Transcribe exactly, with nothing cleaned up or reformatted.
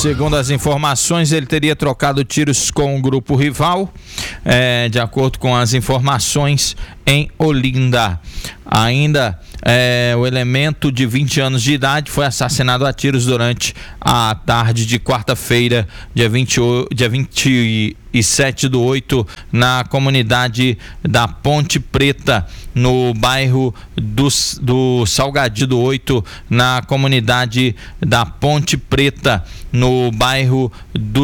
Segundo as informações, ele teria trocado tiros com o grupo rival, é, de acordo com as informações em Olinda. Ainda é, o elemento de vinte anos de idade foi assassinado a tiros durante a tarde de quarta-feira, dia vinte e sete do oito, na comunidade da Ponte Preta, no bairro do, do Salgadinho do oito, na comunidade da Ponte Preta, no bairro do